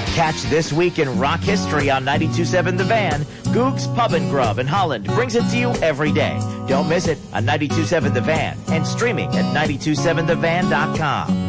Catch This Week in Rock History on 92.7 The Van. Goog's Pub and Grub in Holland brings it to you every day. Don't miss it on 92.7 The Van and streaming at 927thevan.com.